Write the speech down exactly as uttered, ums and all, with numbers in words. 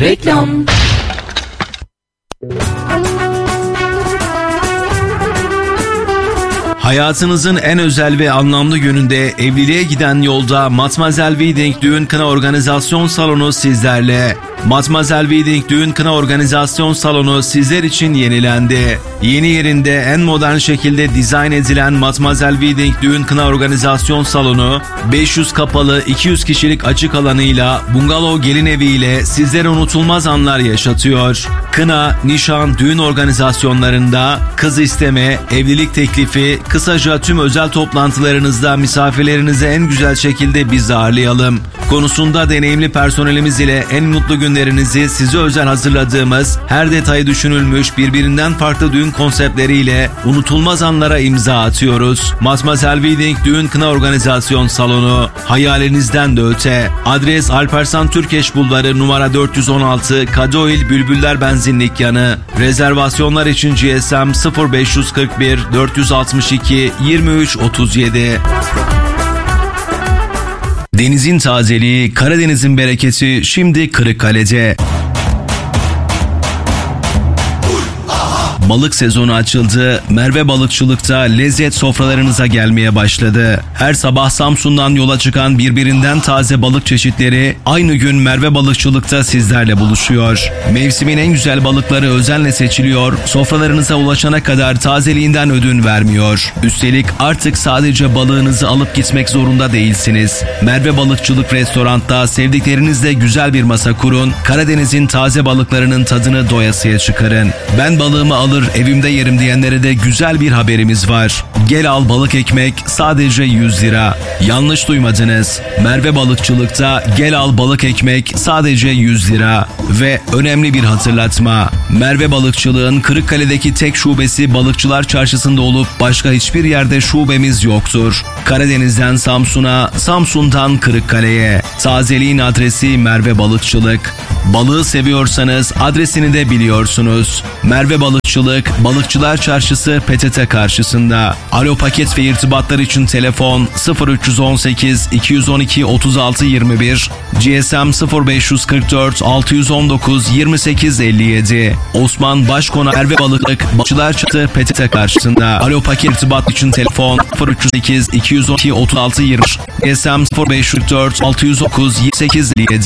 Reklam. Hayatınızın en özel ve anlamlı gününde evliliğe giden yolda Matmazel Wedding Düğün Kına Organizasyon Salonu sizlerle. Matmazel Wedding Düğün Kına Organizasyon Salonu sizler için yenilendi. Yeni yerinde en modern şekilde dizayn edilen Matmazel Wedding Düğün Kına Organizasyon Salonu, beş yüz kapalı iki yüz kişilik açık alanıyla bungalov gelin eviyle sizlere unutulmaz anlar yaşatıyor. Kına, nişan, düğün organizasyonlarında, kız isteme, evlilik teklifi, kısaca tüm özel toplantılarınızda misafirlerinize en güzel şekilde biz ağırlayalım konusunda deneyimli personelimiz ile en mutlu günlerinizi size özel hazırladığımız, her detayı düşünülmüş birbirinden farklı düğün konseptleriyle unutulmaz anlara imza atıyoruz. Matmazel Wedding Düğün Kına Organizasyon Salonu, hayalinizden de öte. Adres Alparslan Türkeş Bulvarı numara dört yüz on altı, Kadıoğlu Bülbüller Benzinlik yanı. Rezervasyonlar için G S M sıfır beş kırk bir dört yüz altmış iki yirmi üç otuz yedi. Denizin tazeliği, Karadeniz'in bereketi şimdi Kırıkkale'de. Balık sezonu açıldı. Merve Balıkçılık'ta lezzet sofralarınıza gelmeye başladı. Her sabah Samsun'dan yola çıkan birbirinden taze balık çeşitleri aynı gün Merve Balıkçılık'ta sizlerle buluşuyor. Mevsimin en güzel balıkları özenle seçiliyor. Sofralarınıza ulaşana kadar tazeliğinden ödün vermiyor. Üstelik artık sadece balığınızı alıp gitmek zorunda değilsiniz. Merve Balıkçılık Restorant'ta sevdiklerinizle güzel bir masa kurun. Karadeniz'in taze balıklarının tadını doyasıya çıkarın. Ben balığımı alır evimde yerim diyenlere de güzel bir haberimiz var. Gel al balık ekmek sadece yüz lira. Yanlış duymadınız. Merve Balıkçılık'ta gel al balık ekmek sadece yüz lira. Ve önemli bir hatırlatma. Merve Balıkçılığın Kırıkkale'deki tek şubesi Balıkçılar Çarşısı'nda olup başka hiçbir yerde şubemiz yoktur. Karadeniz'den Samsun'a, Samsun'dan Kırıkkale'ye. Tazeliğin adresi Merve Balıkçılık. Balığı seviyorsanız adresini de biliyorsunuz. Merve Balıkçılık, Balıkçılar Çarşısı P T T karşısında. Alo paket ve irtibatlar için telefon sıfır üç on sekiz iki yüz on iki otuz altı yirmi bir, G S M sıfır beş kırk dört altı yüz on dokuz yirmi sekiz elli yedi. Osman Başkonak Merve Balıkçılık, Balıkçılar Çarşısı P T T karşısında. Alo paket irtibat için telefon sıfır üç sekiz iki yüz on iki otuz altı yirmi, G S M sıfır beş kırk dört altı yüz dokuz yirmi sekiz elli yedi.